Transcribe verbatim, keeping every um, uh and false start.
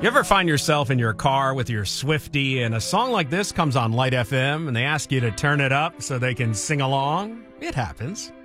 You ever find yourself in your car with your Swiftie and a song like this comes on Light F M and they ask you to turn it up so they can sing along? It happens.